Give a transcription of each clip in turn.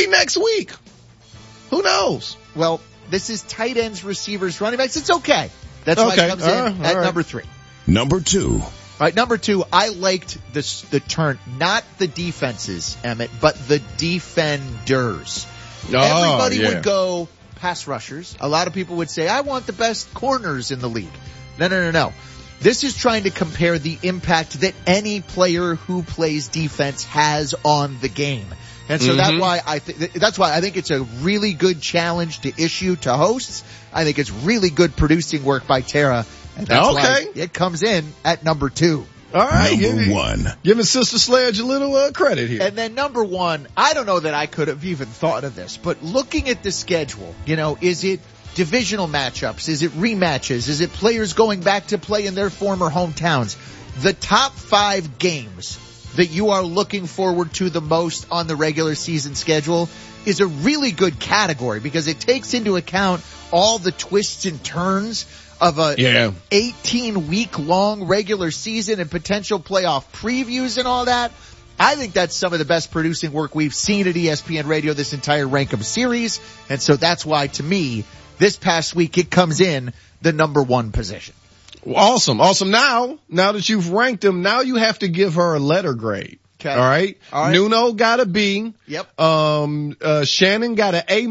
be next week. Who knows? Well, this is tight ends, receivers, running backs. It's okay. That's why it comes in at number 3. Number 2. All right, number 2, I liked the turn, not the defenses, Emmett, but the defenders. Everybody would go pass rushers. A lot of people would say, I want the best corners in the league. No. This is trying to compare the impact that any player who plays defense has on the game. And so that's why I think it's a really good challenge to issue to hosts. I think it's really good producing work by Tara. And that's why it comes in at number 2. All right. Number 1. Giving Sister Sledge a little credit here. And then number 1, I don't know that I could have even thought of this, but looking at the schedule, is it divisional matchups? Is it rematches? Is it players going back to play in their former hometowns? The top 5 games that you are looking forward to the most on the regular season schedule is a really good category because it takes into account all the twists and turns of a 18-week long regular season and potential playoff previews and all that. I think that's some of the best producing work we've seen at ESPN Radio this entire Rankem series. And so that's why, to me, this past week it comes in the number 1 position. Awesome. Now that you've ranked them, now you have to give her a letter grade. Okay. All right. Nuno got a B. Yep. Shannon got an A-.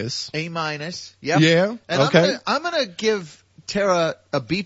A-. Yep. Yeah. And okay. I'm gonna give Tara a B+.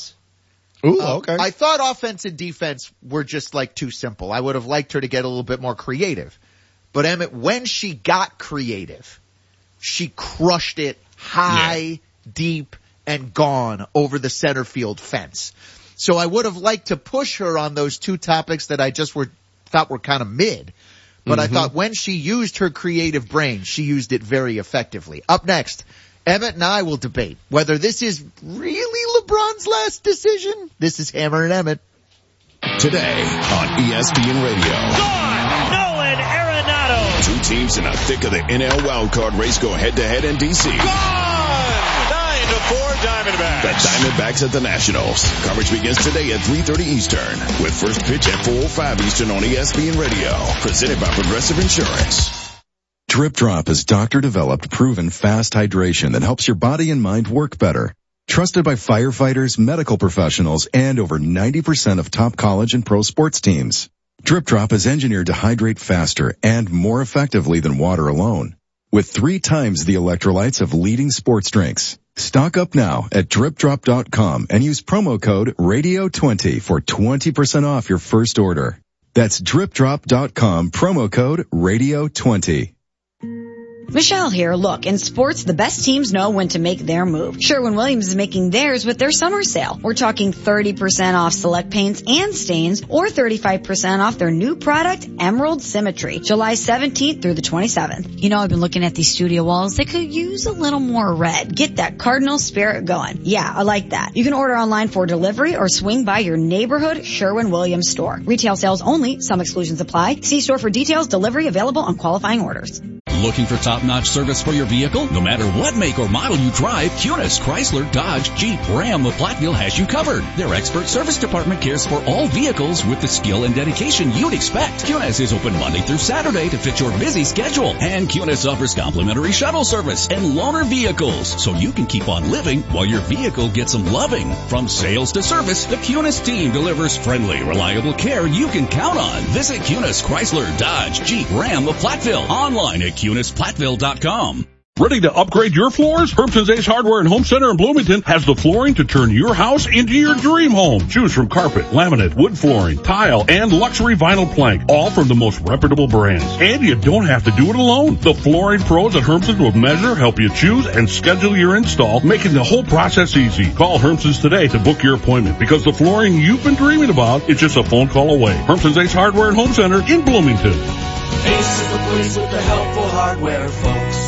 Ooh, okay. I thought offense and defense were just too simple. I would have liked her to get a little bit more creative. But Emmett, when she got creative, she crushed it high, deep, and gone over the center field fence. So I would have liked to push her on those 2 topics that I just thought were kind of mid. But I thought when she used her creative brain, she used it very effectively. Up next, Emmett and I will debate whether this is really LeBron's last decision. This is Hammer and Emmett. Today on ESPN Radio. Gone! Nolan Arenado! 2 teams in the thick of the NL wildcard race go head-to-head in D.C. Gone! 9-4 Diamondbacks. The Diamondbacks at the Nationals. Coverage begins today at 3:30 Eastern with first pitch at 4:05 Eastern on ESPN Radio. Presented by Progressive Insurance. Drip Drop is doctor-developed, proven fast hydration that helps your body and mind work better. Trusted by firefighters, medical professionals, and over 90% of top college and pro sports teams. Drip Drop is engineered to hydrate faster and more effectively than water alone, with 3 times the electrolytes of leading sports drinks. Stock up now at dripdrop.com and use promo code RADIO20 for 20% off your first order. That's dripdrop.com, promo code RADIO20. Michelle here. Look, in sports, the best teams know when to make their move. Sherwin-Williams is making theirs with their summer sale. We're talking 30% off select paints and stains, or 35% off their new product, Emerald Symmetry, July 17th through the 27th. I've been looking at these studio walls. They could use a little more red. Get that cardinal spirit going. Yeah, I like that. You can order online for delivery or swing by your neighborhood Sherwin-Williams store. Retail sales only. Some exclusions apply. See store for details. Delivery available on qualifying orders. Looking for top-notch service for your vehicle? No matter what make or model you drive, Cunis, Chrysler, Dodge, Jeep, Ram, the Platteville has you covered. Their expert service department cares for all vehicles with the skill and dedication you'd expect. Cunis is open Monday through Saturday to fit your busy schedule. And Cunis offers complimentary shuttle service and loaner vehicles, so you can keep on living while your vehicle gets some loving. From sales to service, the Cunis team delivers friendly, reliable care you can count on. Visit Cunis, Chrysler, Dodge, Jeep, Ram, the Platteville. Online at CunisPlatteville.com. Ready to upgrade your floors? Hermson's Ace Hardware and Home Center in Bloomington has the flooring to turn your house into your dream home. Choose from carpet, laminate, wood flooring, tile, and luxury vinyl plank, all from the most reputable brands. And you don't have to do it alone. The flooring pros at Hermson's will measure, help you choose, and schedule your install, making the whole process easy. Call Hermson's today to book your appointment, because the flooring you've been dreaming about is just a phone call away. Hermson's Ace Hardware and Home Center in Bloomington. Ace is the place with the helpful hardware, folks.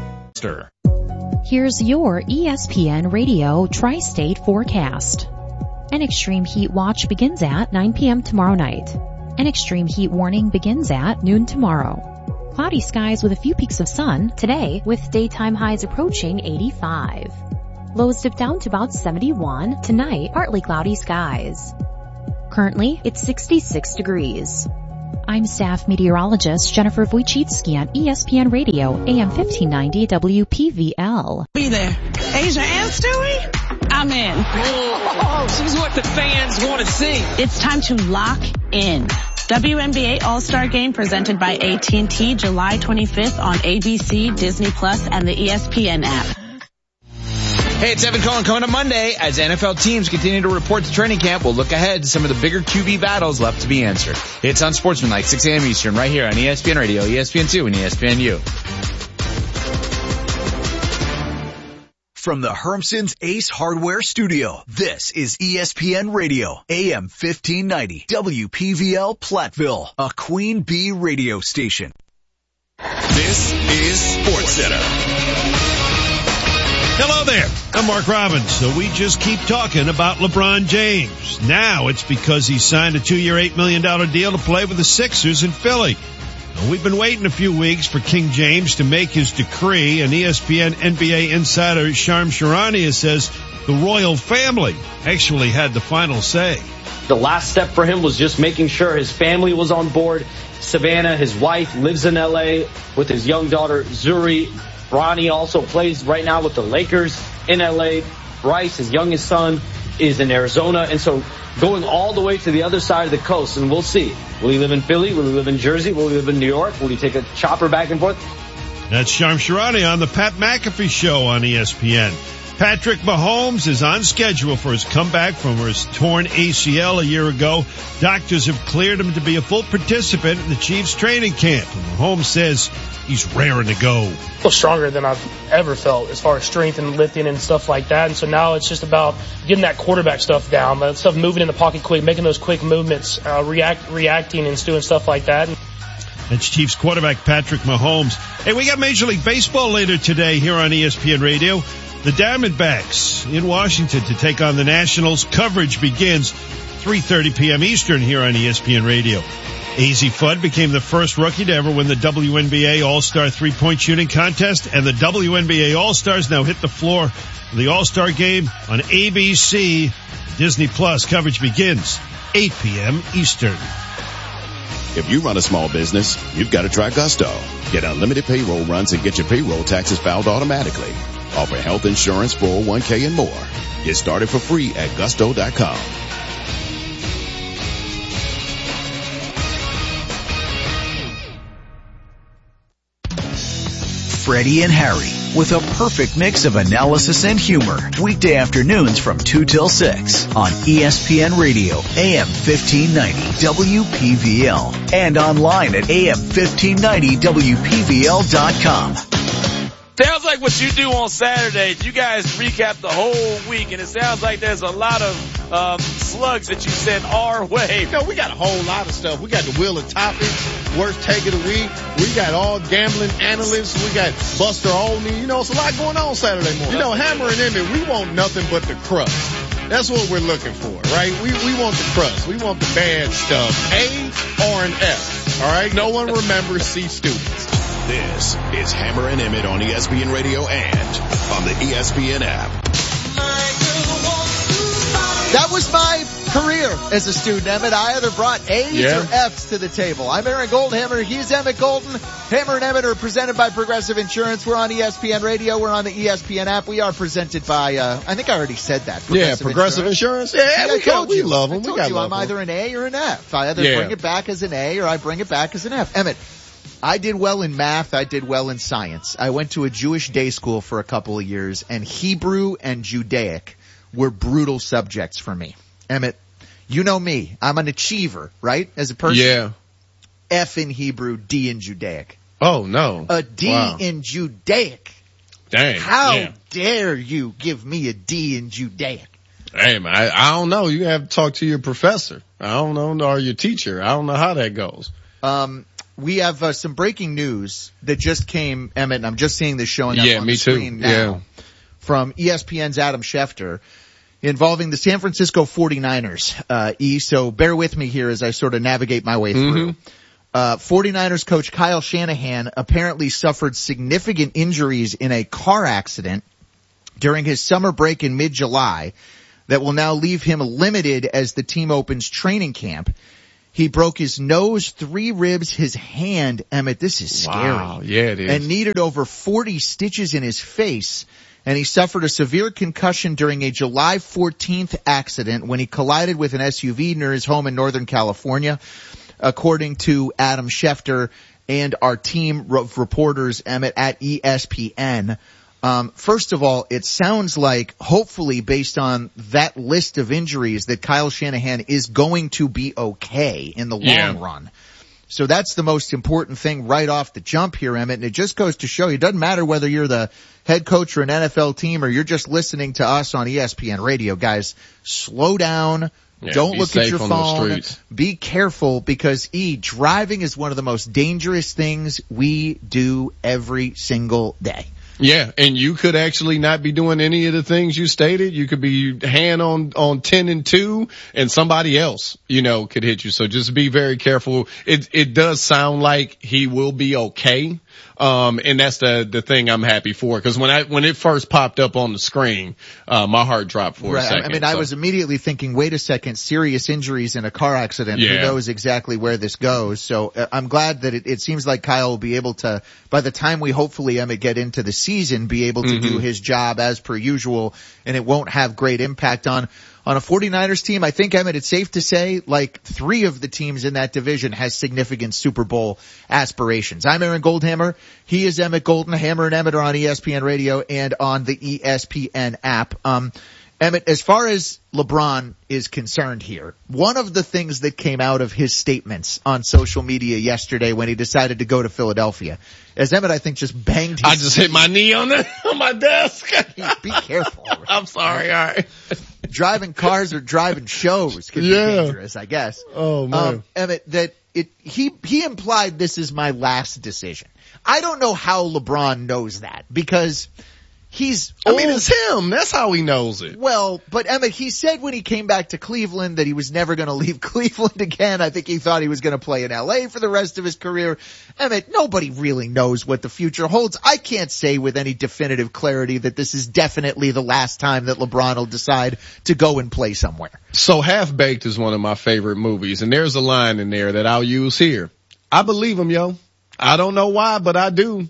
Here's your ESPN Radio Tri-State forecast. An extreme heat watch begins at 9 p.m. tomorrow night. An extreme heat warning begins at noon tomorrow. Cloudy skies with a few peaks of sun today, with daytime highs approaching 85. Lows dip down to about 71. Tonight, partly cloudy skies. Currently, it's 66 degrees. I'm staff meteorologist Jennifer Wojcicki on ESPN Radio, AM 1590 WPVL. Be there. Asia and Stewie? I'm in. Oh, she's what the fans want to see. It's time to lock in. WNBA All-Star Game presented by AT&T July 25th on ABC, Disney Plus, and the ESPN app. Hey, it's Evan Cohen coming up Monday. As NFL teams continue to report to training camp, we'll look ahead to some of the bigger QB battles left to be answered. It's Unsportsmanlike, 6 a.m. Eastern, right here on ESPN Radio, ESPN2, and ESPNU. From the Hermson's Ace Hardware Studio, this is ESPN Radio, AM 1590, WPVL Platteville, a Queen Bee radio station. This is SportsCenter. Hello there. I'm Mark Robbins. So we just keep talking about LeBron James. Now it's because he signed a 2-year, $8 million deal to play with the Sixers in Philly. Now, we've been waiting a few weeks for King James to make his decree, and ESPN NBA insider Shams Charania says the royal family actually had the final say. The last step for him was just making sure his family was on board. Savannah, his wife, lives in L.A. with his young daughter, Zuri. Ronnie also plays right now with the Lakers in L.A. Bryce, his youngest son, is in Arizona. And so going all the way to the other side of the coast, and we'll see. Will he live in Philly? Will he live in Jersey? Will he live in New York? Will he take a chopper back and forth? That's Shams Charania on the Pat McAfee Show on ESPN. Patrick Mahomes is on schedule for his comeback from his torn ACL a year ago. Doctors have cleared him to be a full participant in the Chiefs training camp. And Mahomes says he's raring to go. I feel stronger than I've ever felt as far as strength and lifting and stuff like that. And so now it's just about getting that quarterback stuff down, that stuff moving in the pocket quick, making those quick movements, reacting and doing stuff like that. That's Chiefs quarterback Patrick Mahomes. Hey, we got Major League Baseball later today here on ESPN Radio. The Diamondbacks in Washington to take on the Nationals. Coverage begins 3:30 p.m. Eastern here on ESPN Radio. AZ Fudd became the first rookie to ever win the WNBA All-Star three-point shooting contest, and the WNBA All-Stars now hit the floor for the All-Star game on ABC. Disney Plus coverage begins 8 p.m. Eastern. If you run a small business, you've got to try Gusto. Get unlimited payroll runs and get your payroll taxes filed automatically. Offer health insurance, 401k, and more. Get started for free at gusto.com. Freddie and Harry, with a perfect mix of analysis and humor. Weekday afternoons from 2 till 6 on ESPN Radio, AM 1590 WPVL, and online at AM1590WPVL.com. Sounds like what you do on Saturdays, you guys recap the whole week, and it sounds like there's a lot of slugs that you send our way. You know, we got a whole lot of stuff. We got the Wheel of Topics, Worst Take of the Week. We got all gambling analysts. We got Buster Olney. You know, it's a lot going on Saturday morning. You know, Hammer and Emmett, we want nothing but the crust. That's what we're looking for, right? We want the crust. We want the bad stuff. A or an F, all right? No one remembers C students. This is Hammer and Emmett on ESPN Radio and on the ESPN app. That was my career as a student, Emmett. I either brought A's or F's to the table. I'm Aaron Goldhammer. He's Emmett Golden. Hammer and Emmett are presented by Progressive Insurance. We're on ESPN Radio. We're on the ESPN app. We are presented by, I think I already said that. Progressive Insurance. Yeah, we love them. I told you I'm either an A or an F. I either bring it back as an A or I bring it back as an F. Emmett, I did well in math. I did well in science. I went to a Jewish day school for a couple of years, and Hebrew and Judaic were brutal subjects for me. Emmett, you know me. I'm an achiever, right? As a person. Yeah. F in Hebrew, D in Judaic. Oh, no. A D in Judaic. Dang. How dare you give me a D in Judaic? Hey, man, I don't know. You have to talk to your professor. I don't know, or your teacher. I don't know how that goes. We have some breaking news that just came, Emmett, and I'm just seeing this showing up on the screen now from ESPN's Adam Schefter involving the San Francisco 49ers. So bear with me here as I sort of navigate my way through. 49ers coach Kyle Shanahan apparently suffered significant injuries in a car accident during his summer break in mid-July that will now leave him limited as the team opens training camp. He broke his nose, 3 ribs, his hand. Emmett, this is scary. Wow. Yeah, it is. And needed over 40 stitches in his face. And he suffered a severe concussion during a July 14th accident when he collided with an SUV near his home in Northern California, according to Adam Schefter and our team of reporters, Emmett, at ESPN. First of all, it sounds like, hopefully, based on that list of injuries, that Kyle Shanahan is going to be okay in the long run. So that's the most important thing right off the jump here, Emmett. And it just goes to show you, it doesn't matter whether you're the head coach or an NFL team or you're just listening to us on ESPN Radio. Guys, slow down. Don't look at your phone. Be careful because, driving is one of the most dangerous things we do every single day. Yeah, and you could actually not be doing any of the things you stated. You could be hand on 10 and 2 and somebody else, could hit you. So just be very careful. It does sound like he will be okay. And that's the thing I'm happy for. Cause when it first popped up on the screen, my heart dropped for a second. I was immediately thinking, wait a second, serious injuries in a car accident. Yeah. Who knows exactly where this goes? So I'm glad that it seems like Kyle will be able to, by the time we hopefully, Emmett, get into the season, be able to do his job as per usual, and it won't have great impact on a 49ers team. I think, Emmett, it's safe to say, 3 of the teams in that division has significant Super Bowl aspirations. I'm Aaron Goldhammer. He is Emmett Golden. Hammer and Emmett are on ESPN Radio and on the ESPN app. Emmett, as far as LeBron is concerned here, one of the things that came out of his statements on social media yesterday when he decided to go to Philadelphia, as Emmett, I think, just banged his I just hit my knee on my desk. Be careful. I'm sorry. All right. Driving cars or driving shows can be dangerous, I guess. Oh, man. Emmett, that he implied this is my last decision. I don't know how LeBron knows that because he's old. I mean, it's him. That's how he knows it. Well, but Emmett, he said when he came back to Cleveland that he was never going to leave Cleveland again. I think he thought he was going to play in LA for the rest of his career. Emmett, nobody really knows what the future holds. I can't say with any definitive clarity that this is definitely the last time that LeBron will decide to go and play somewhere. So Half Baked is one of my favorite movies, and there's a line in there that I'll use here. I believe him, yo. I don't know why, but I do.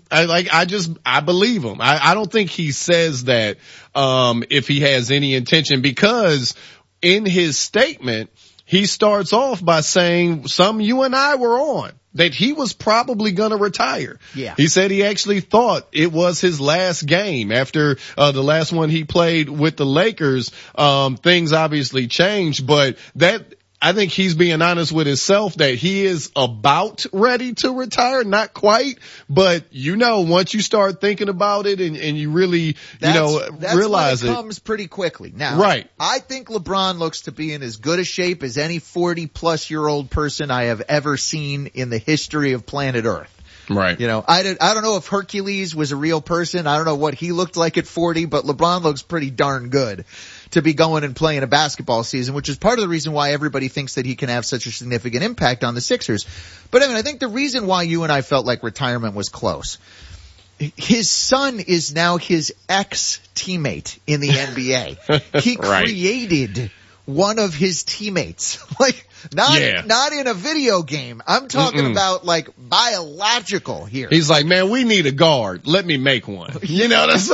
I believe him. I don't think he says that, if he has any intention, because in his statement, he starts off by saying some you and I were on, that he was probably going to retire. Yeah. He said he actually thought it was his last game after, the last one he played with the Lakers. Things obviously changed, but I think he's being honest with himself that he is about ready to retire. Not quite, but once you start thinking about it and you really, realize it comes pretty quickly. Now, right. I think LeBron looks to be in as good a shape as any 40-plus-year-old person I have ever seen in the history of planet Earth. Right. I don't know if Hercules was a real person. I don't know what he looked like at 40, but LeBron looks pretty darn good to be going and playing a basketball season, which is part of the reason why everybody thinks that he can have such a significant impact on the Sixers. But I think the reason why you and I felt like retirement was close, his son is now his ex-teammate in the NBA. He created one of his teammates. Not in a video game. I'm talking about biological here. He's like, man, we need a guard. Let me make one. You know what I'm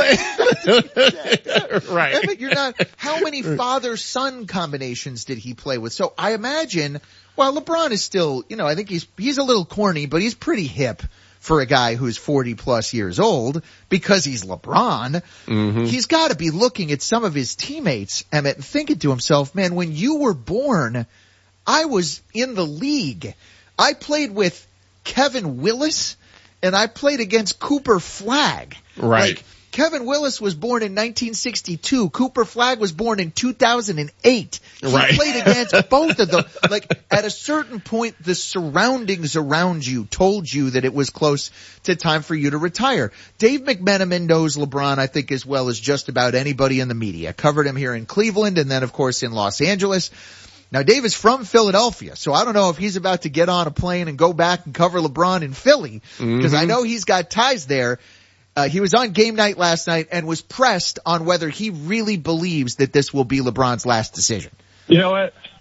saying? Right. But how many father-son combinations did he play with? So I imagine, LeBron is still, I think he's a little corny, but he's pretty hip for a guy who's 40-plus years old because he's LeBron. Mm-hmm. He's got to be looking at some of his teammates, Emmett, and thinking to himself, man, when you were born, I was in the league. I played with Kevin Willis, and I played against Cooper Flagg. Right. Kevin Willis was born in 1962. Cooper Flagg was born in 2008. He played against both of them. At a certain point, the surroundings around you told you that it was close to time for you to retire. Dave McMenamin knows LeBron, I think, as well as just about anybody in the media. Covered him here in Cleveland and then, of course, in Los Angeles. Now, Dave is from Philadelphia, so I don't know if he's about to get on a plane and go back and cover LeBron in Philly, because I know he's got ties there. He was on Game Night last night and was pressed on whether he really believes that this will be LeBron's last decision. You know what?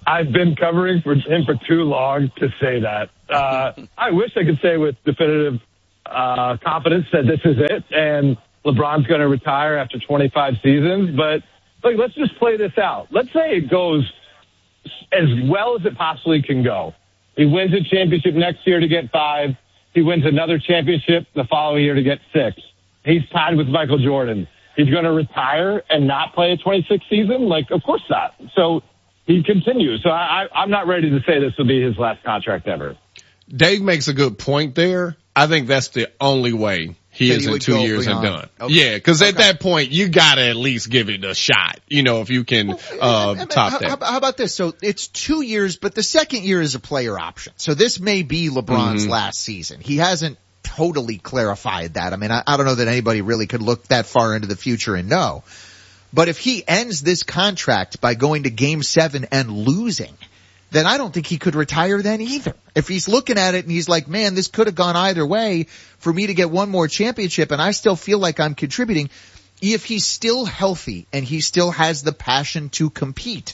I've been covering for him for too long to say that. I wish I could say with definitive confidence that this is it and LeBron's going to retire after 25 seasons. But look, let's just play this out. Let's say it goes as well as it possibly can go. He wins a championship next year to get 5. He wins another championship the following year to get 6. He's tied with Michael Jordan. He's going to retire and not play a 26 season? Like, of course not. So he continues. So I'm not ready to say this will be his last contract ever. Dave makes a good point there. I think that's the only way he is in 2 years and done. Okay. Yeah, because at that point, you got to at least give it a shot, if you can top that. How about this? So it's 2 years, but the second year is a player option. So this may be LeBron's last season. He hasn't totally clarified that. I mean, I don't know that anybody really could look that far into the future and know. But if he ends this contract by going to Game 7 and losing, then I don't think he could retire then either. If he's looking at it and he's like, man, this could have gone either way for me to get one more championship and I still feel like I'm contributing. If he's still healthy and he still has the passion to compete,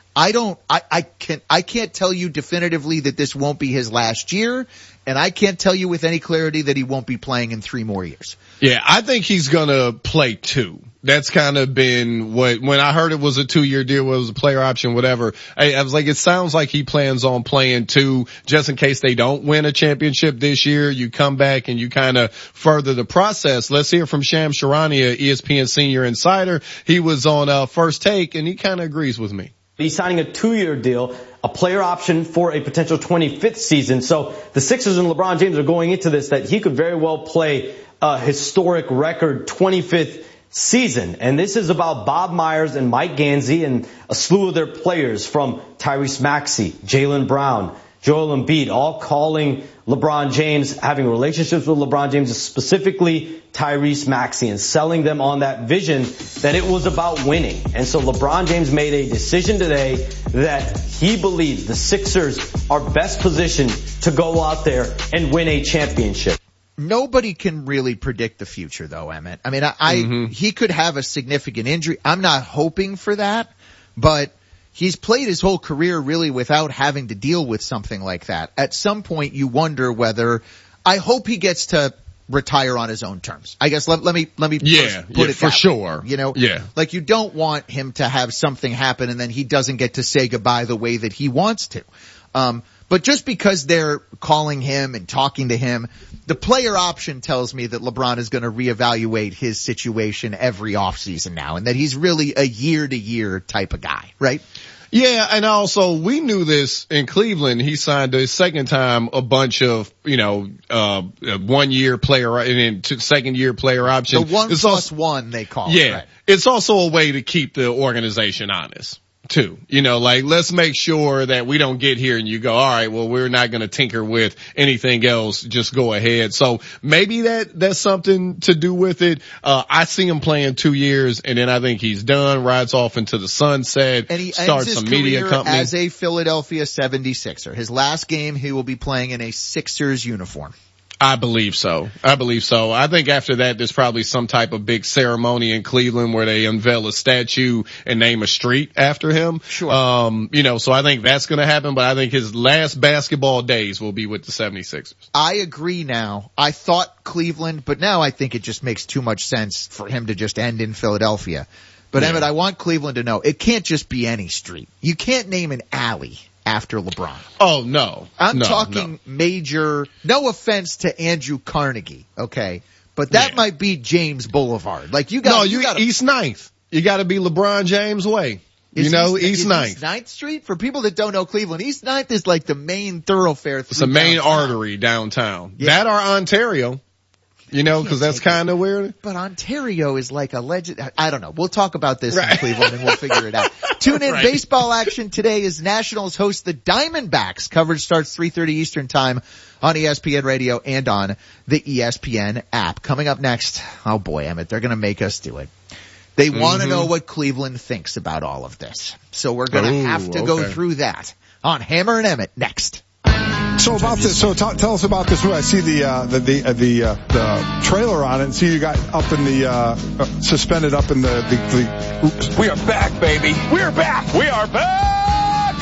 I can't tell you definitively that this won't be his last year, and I can't tell you with any clarity that he won't be playing in 3 more years. Yeah, I think he's gonna play 2. That's kind of been when I heard it was a 2-year deal, it was a player option, whatever. I was like, it sounds like he plans on playing 2 just in case they don't win a championship this year. You come back and you kind of further the process. Let's hear from Shams Charania, ESPN senior insider. He was on First Take and he kind of agrees with me. He's signing a 2-year deal, a player option for a potential 25th season. So the Sixers and LeBron James are going into this that he could very well play a historic record 25th season. And this is about Bob Myers and Mike Gansey and a slew of their players from Tyrese Maxey, Jaylen Brown, Joel Embiid, all calling LeBron James, having relationships with LeBron James, specifically Tyrese Maxey, and selling them on that vision that it was about winning. And so LeBron James made a decision today that he believes the Sixers are best positioned to go out there and win a championship. Nobody can really predict the future, though, Emmett. I mean, he could have a significant injury. I'm not hoping for that, but he's played his whole career really without having to deal with something like that. At some point, you wonder whether I hope he gets to retire on his own terms. I guess let me put it for sure. Like you don't want him to have something happen and then he doesn't get to say goodbye the way that he wants to. But just because they're calling him and talking to him, the player option tells me that LeBron is going to reevaluate his situation every offseason now and that he's really a year-to-year type of guy, right? Yeah, and also we knew this in Cleveland. He signed a second time a bunch of, 1 year player and then second year player option. The 1+1 they call it. Yeah. Right. It's also a way to keep the organization honest too. Let's make sure that we don't get here and you go, all right, well, we're not going to tinker with anything else. Just go ahead. So maybe that's something to do with it. I see him playing 2 years and then I think he's done, rides off into the sunset, and he starts ends his a media company. As a Philadelphia 76er. His last game, he will be playing in a Sixers uniform. I believe so. I think after that, there's probably some type of big ceremony in Cleveland where they unveil a statue and name a street after him. Sure. So I think that's going to happen, but I think his last basketball days will be with the 76ers. I agree now. I thought Cleveland, but now I think it just makes too much sense for him to just end in Philadelphia. But Emmett, I want Cleveland to know it can't just be any street. You can't name an alley after LeBron. Oh, no. I'm talking major, no offense to Andrew Carnegie, okay? But that might be James Boulevard. Like you got East 9th. You got to be LeBron James way. East 9th. East 9th Street? For people that don't know Cleveland, East 9th is like the main thoroughfare. It's the main artery downtown. Yeah. That or Ontario. Because that's kind of weird. But Ontario is like a legend. I don't know. We'll talk about this in Cleveland and we'll figure it out. Tune in. Baseball action today as Nationals host the Diamondbacks. Coverage starts 3:30 Eastern time on ESPN Radio and on the ESPN app. Coming up next, oh boy, Emmett, they're going to make us do it. They want to know what Cleveland thinks about all of this. So we're going to have to go through that on Hammer and Emmett next. So about this, tell us about this. I see the trailer on it, and see you got up in the suspended up in the. We are back, baby. We are back. We are back.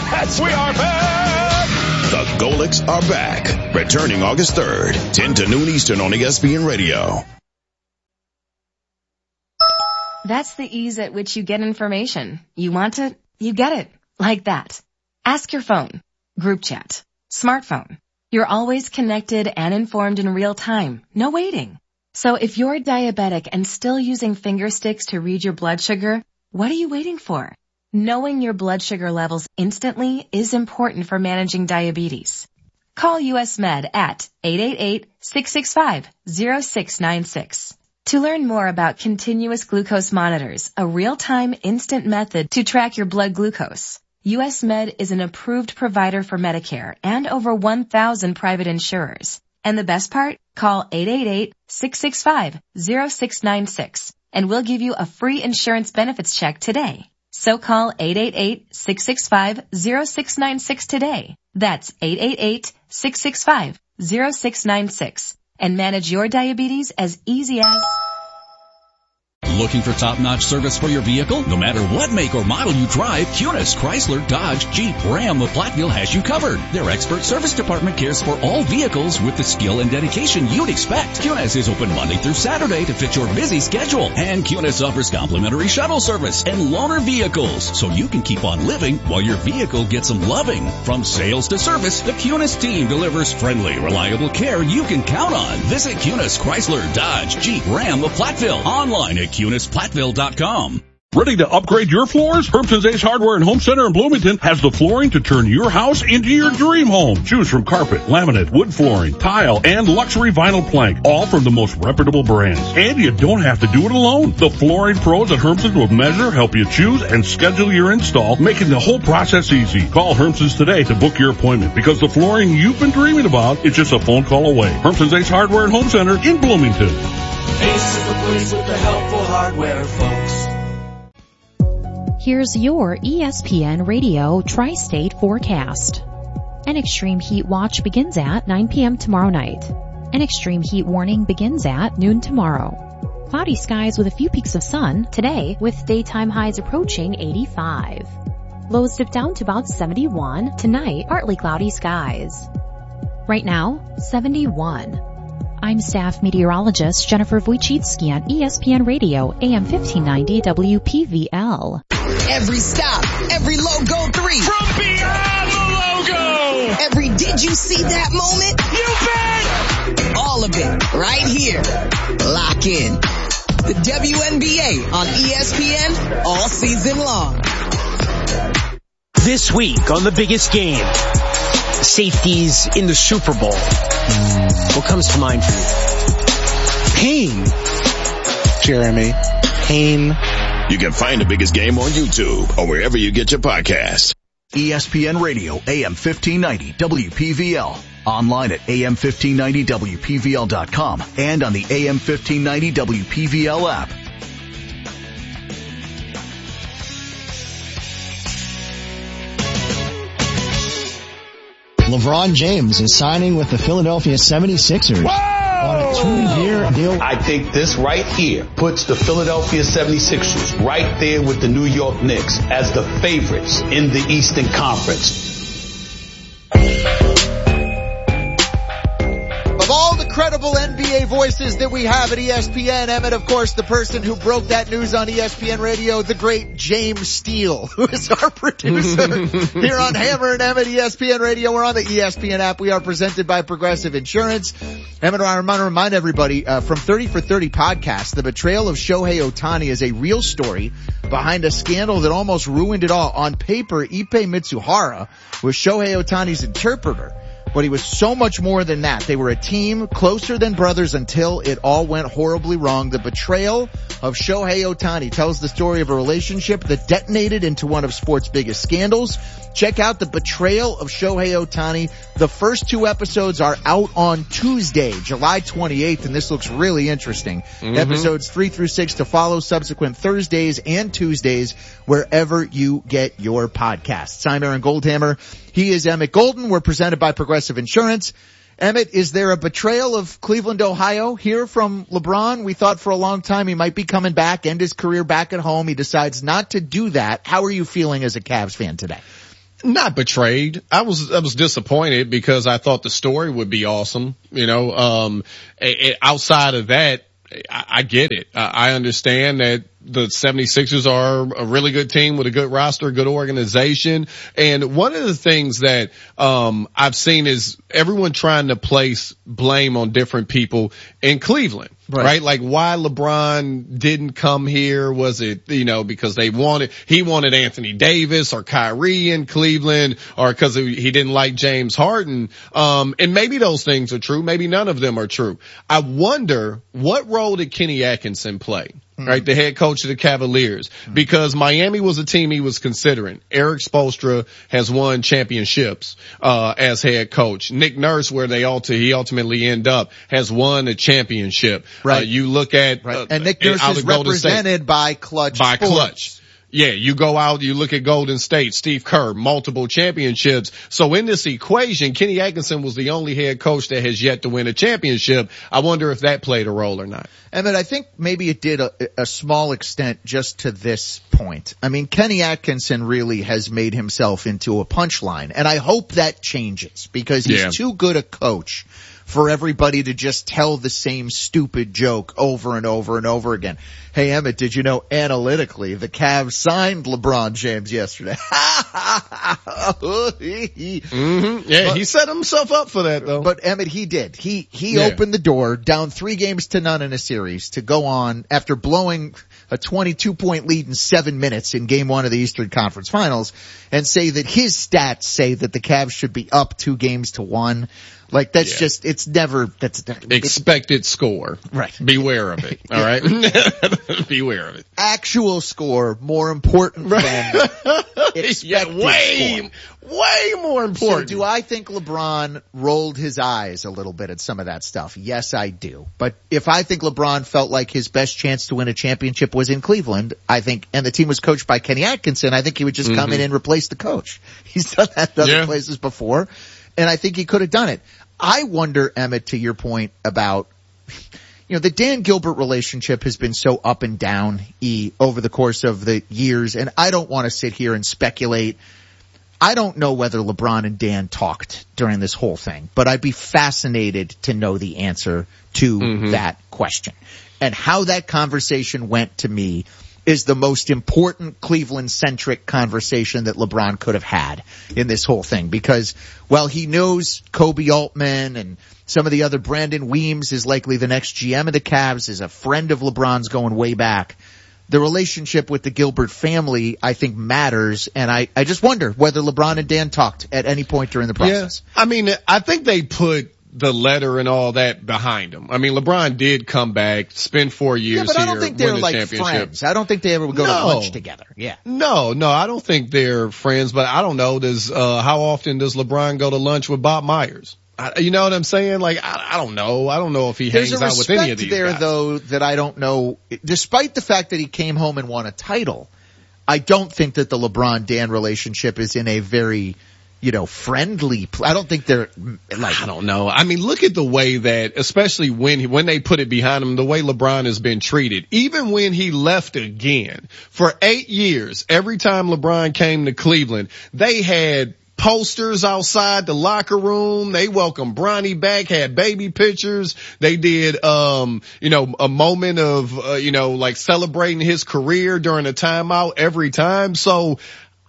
Yes, we are back. The Golics are back. Returning August 3rd, 10 to noon Eastern on ESPN Radio. That's the ease at which you get information. You want it, you get it. Like that. Ask your phone. Group chat. Smartphone. You're always connected and informed in real time. No waiting. So if you're diabetic and still using finger sticks to read your blood sugar, what are you waiting for? Knowing your blood sugar levels instantly is important for managing diabetes. Call US Med at 888-665-0696. To learn more about continuous glucose monitors, a real-time instant method to track your blood glucose. US Med is an approved provider for Medicare and over 1,000 private insurers. And the best part? Call 888-665-0696 and we'll give you a free insurance benefits check today. So call 888-665-0696 today. That's 888-665-0696 and manage your diabetes as easy as... Looking for top-notch service for your vehicle? No matter what make or model you drive, Cunis, Chrysler, Dodge, Jeep, Ram, Platteville has you covered. Their expert service department cares for all vehicles with the skill and dedication you'd expect. Cunis is open Monday through Saturday to fit your busy schedule. And Cunis offers complimentary shuttle service and loaner vehicles, so you can keep on living while your vehicle gets some loving. From sales to service, the Cunis team delivers friendly, reliable care you can count on. Visit Cunis, Chrysler, Dodge, Jeep, Ram, Platteville. Online at CunisPlatteville.com. Ready to upgrade your floors? Hermson's Ace Hardware and Home Center in Bloomington has the flooring to turn your house into your dream home. Choose from carpet, laminate, wood flooring, tile, and luxury vinyl plank, all from the most reputable brands. And you don't have to do it alone. The flooring pros at Hermson's will measure, help you choose, and schedule your install, making the whole process easy. Call Hermson's today to book your appointment, because the flooring you've been dreaming about is just a phone call away. Hermson's Ace Hardware and Home Center in Bloomington. Ace is the place with the helpful hardware, folks. Here's your ESPN Radio Tri-State forecast. An extreme heat watch begins at 9 p.m. tomorrow night. An extreme heat warning begins at noon tomorrow. Cloudy skies with a few peaks of sun today, with daytime highs approaching 85. Lows dip down to about 71. Tonight, partly cloudy skies. Right now, 71. I'm staff meteorologist Jennifer Wojcicki on ESPN Radio, AM 1590 WPVL. Every stop, every logo 3. From beyond the logo. Every did you see that moment? You bet. All of it right here. Lock in. The WNBA on ESPN all season long. This week on The Biggest Game, safeties in the Super Bowl. What comes to mind for you? Pain. Jeremy. Pain. You can find The Biggest Game on YouTube or wherever you get your podcasts. ESPN Radio, AM 1590, WPVL. Online at AM1590WPVL.com and on the AM 1590 WPVL app. LeBron James is signing with the Philadelphia 76ers. On a 2-year deal. I think this right here puts the Philadelphia 76ers right there with the New York Knicks as the favorites in the Eastern Conference. Of all the credible NBA voices that we have at ESPN, Emmett, of course, the person who broke that news on ESPN Radio, the great James Steele, who is our producer here on Hammer and Emmett ESPN Radio. We're on the ESPN app. We are presented by Progressive Insurance. Emmett, I want to remind everybody, from 30 for 30 podcast, the betrayal of Shohei Ohtani is a real story behind a scandal that almost ruined it all. On paper, Ippei Mitsuhara was Shohei Ohtani's interpreter. But he was so much more than that. They were a team closer than brothers until it all went horribly wrong. The betrayal of Shohei Ohtani tells the story of a relationship that detonated into one of sports' biggest scandals. Check out The Betrayal of Shohei Ohtani. The first 2 episodes are out on Tuesday, July 28th, and this looks really interesting. Episodes 3 through 6 to follow, subsequent Thursdays and Tuesdays, wherever you get your podcasts. I'm Aaron Goldhammer. He is Emmett Golden. We're presented by Progressive Insurance. Emmett, is there a betrayal of Cleveland, Ohio here from LeBron? We thought for a long time he might be coming back, end his career back at home. He decides not to do that. How are you feeling as a Cavs fan today? Not betrayed. I was disappointed because I thought the story would be awesome. Outside of that, I get it. I understand that the 76ers are a really good team with a good roster, good organization. And one of the things that, I've seen is everyone trying to place blame on different people in Cleveland. Right? Like why LeBron didn't come here. Was it, because he wanted Anthony Davis or Kyrie in Cleveland, or because he didn't like James Harden. And maybe those things are true. Maybe none of them are true. I wonder what role did Kenny Atkinson play? Right, the head coach of the Cavaliers, because Miami was a team he was considering. Eric Spoelstra has won championships, as head coach. Nick Nurse, where he ultimately end up, has won a championship. Right. You look at, and Nick Nurse is represented by Clutch Sports. Clutch. Yeah, you go out, you look at Golden State, Steve Kerr, multiple championships. So in this equation, Kenny Atkinson was the only head coach that has yet to win a championship. I wonder if that played a role or not. Emmett, I think maybe it did a small extent just to this point. I mean, Kenny Atkinson really has made himself into a punchline, and I hope that changes because he's too good a coach for everybody to just tell the same stupid joke over and over and over again. Hey, Emmett, did you know analytically the Cavs signed LeBron James yesterday? Yeah, he set himself up for that, though. But, Emmett, he did. He opened the door, down 3-0 in a series, to go on after blowing a 22-point lead in 7 minutes in Game 1 of the Eastern Conference Finals, and say that his stats say that the Cavs should be up 2-1. Like, that's just, it's never, expected score. Right. Beware of it. All right. Beware of it. Actual score more important than expected score. Way more important. So do I think LeBron rolled his eyes a little bit at some of that stuff? Yes, I do. But if I think LeBron felt like his best chance to win a championship was in Cleveland, I think, and the team was coached by Kenny Atkinson, I think he would just come in and replace the coach. He's done that in other places before, and I think he could have done it. I wonder, Emmett, to your point about, the Dan Gilbert relationship has been so up and down over the course of the years, and I don't want to sit here and speculate. I don't know whether LeBron and Dan talked during this whole thing, but I'd be fascinated to know the answer to that question. And how that conversation went, to me, is the most important Cleveland-centric conversation that LeBron could have had in this whole thing. Because while he knows Kobe Altman and some of the other, Brandon Weems is likely the next GM of the Cavs, is a friend of LeBron's going way back, the relationship with the Gilbert family, I think, matters. And I just wonder whether LeBron and Dan talked at any point during the process. Yeah. I mean, I think they put the letter and all that behind him. I mean, LeBron did come back, spend 4 years but here, I don't think they're win the like championship. friends. I don't think they ever would go to lunch together. Yeah. No, I don't think they're friends, but I don't know. How often does LeBron go to lunch with Bob Myers? You know what I'm saying? Like, I don't know. I don't know if he hangs out with any of these there, guys. Though, that I don't know. Despite the fact that he came home and won a title, I don't think that the LeBron-Dan relationship is in a very, friendly. I don't think they're like. I don't know. I mean, look at the way that, especially when they put it behind him, the way LeBron has been treated. Even when he left again for 8 years, every time LeBron came to Cleveland, they had posters outside the locker room. They welcomed Bronny back, had baby pictures. They did, a moment of, like celebrating his career during a timeout every time. So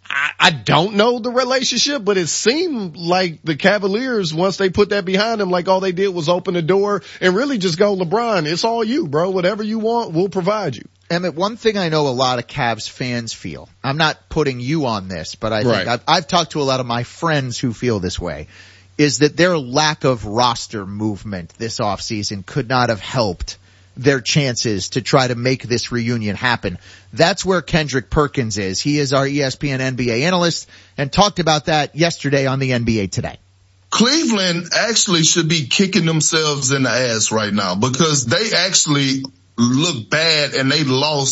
I don't know the relationship, but it seemed like the Cavaliers, once they put that behind them, like all they did was open the door and really just go, LeBron, it's all you, bro. Whatever you want, we'll provide you. Emmett, one thing I know a lot of Cavs fans feel, I'm not putting you on this, but I think I've talked to a lot of my friends who feel this way, is that their lack of roster movement this offseason could not have helped their chances to try to make this reunion happen. That's where Kendrick Perkins is. He is our ESPN NBA analyst and talked about that yesterday on the NBA Today. Cleveland actually should be kicking themselves in the ass right now because they actually look bad and they lost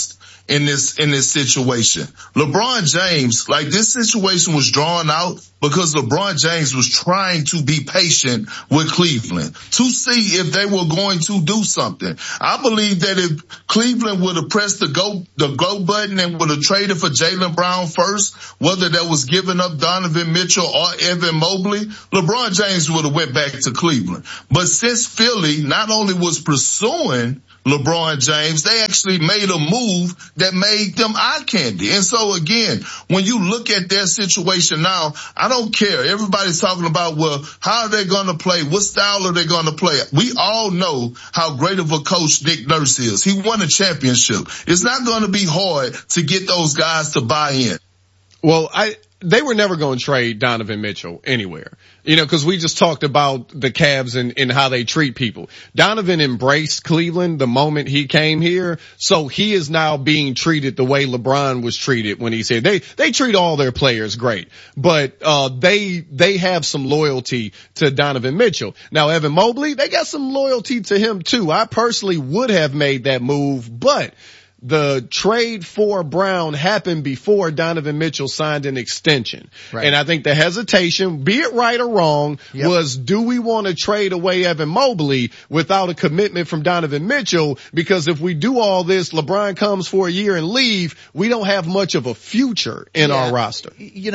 in this situation. LeBron James, like this situation was drawn out because LeBron James was trying to be patient with Cleveland to see if they were going to do something. I believe that if Cleveland would have pressed the go button and would have traded for Jaylen Brown first, whether that was giving up Donovan Mitchell or Evan Mobley, LeBron James would have went back to Cleveland. But since Philly not only was pursuing LeBron James, they actually made a move that made them eye candy. And so again, when you look at their situation now, I don't care. Everybody's talking about, well, how are they going to play? What style are they going to play? We all know how great of a coach Nick Nurse is. He won a championship. It's not going to be hard to get those guys to buy in. Well, they were never going to trade Donovan Mitchell anywhere, because we just talked about the Cavs and how they treat people. Donovan embraced Cleveland the moment he came here, so he is now being treated the way LeBron was treated when he said they treat all their players great, but they have some loyalty to Donovan Mitchell. Now Evan Mobley, they got some loyalty to him too. I personally would have made that move, but the trade for Brown happened before Donovan Mitchell signed an extension. Right. And I think the hesitation, be it right or wrong, was, do we want to trade away Evan Mobley without a commitment from Donovan Mitchell? Because if we do all this, LeBron comes for a year and leave, we don't have much of a future in our roster.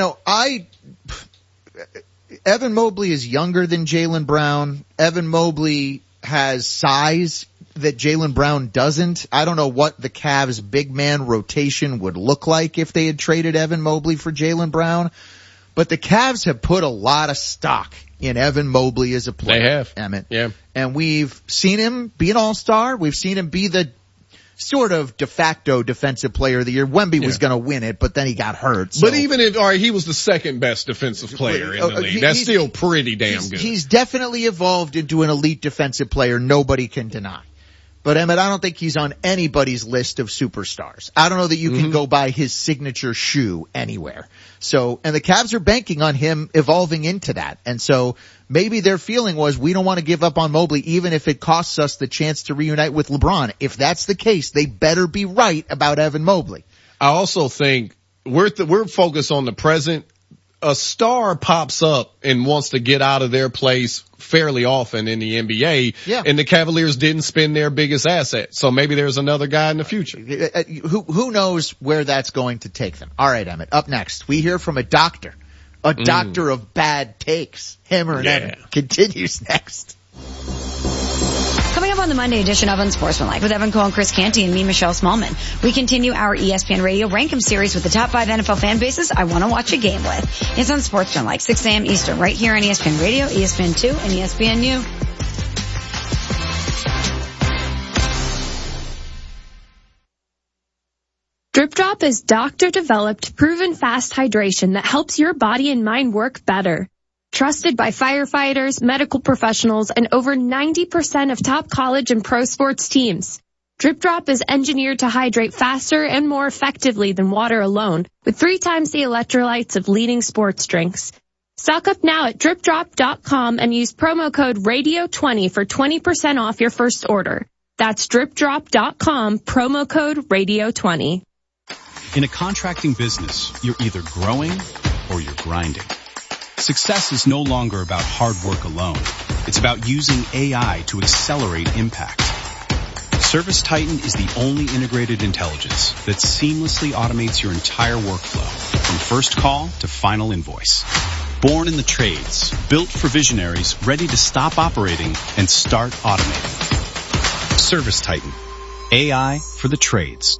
Evan Mobley is younger than Jaylen Brown. Evan Mobley has size that Jaylen Brown doesn't. I don't know what the Cavs big man rotation would look like if they had traded Evan Mobley for Jaylen Brown. But the Cavs have put a lot of stock in Evan Mobley as a player. They have. Emmett. Yeah. And we've seen him be an all-star. We've seen him be the sort of de facto defensive player of the year. Wemby was going to win it, but then he got hurt. So. But even if, he was the second best defensive player in the league. That's still pretty damn good. He's definitely evolved into an elite defensive player. Nobody can deny. But Emmett, I don't think he's on anybody's list of superstars. I don't know that you can go buy his signature shoe anywhere. So, and the Cavs are banking on him evolving into that. And so maybe their feeling was, we don't want to give up on Mobley even if it costs us the chance to reunite with LeBron. If that's the case, they better be right about Evan Mobley. I also think we're focused on the present. A star pops up and wants to get out of their place fairly often in the NBA, and the Cavaliers didn't spend their biggest asset. So maybe there's another guy in the future. Who knows where that's going to take them? All right, Emmett, up next, we hear from a doctor of bad takes. Hammer and Emmett continues next. Coming up on the Monday edition of Unsportsmanlike with Evan Cole and Chris Canty and me, Michelle Smallman, we continue our ESPN Radio Rank 'em series with the top 5 NFL fan bases I want to watch a game with. It's Unsportsmanlike, 6 a.m. Eastern, right here on ESPN Radio, ESPN2, and ESPNU. Drip Drop is doctor-developed, proven fast hydration that helps your body and mind work better. Trusted by firefighters, medical professionals, and over 90% of top college and pro sports teams. Drip Drop is engineered to hydrate faster and more effectively than water alone, with 3 times the electrolytes of leading sports drinks. Stock up now at dripdrop.com and use promo code RADIO20 for 20% off your first order. That's dripdrop.com, promo code RADIO20. In a contracting business, you're either growing or you're grinding. Success is no longer about hard work alone. It's about using AI to accelerate impact. ServiceTitan is the only integrated intelligence that seamlessly automates your entire workflow, from first call to final invoice. Born in the trades, built for visionaries ready to stop operating and start automating. ServiceTitan. AI for the trades.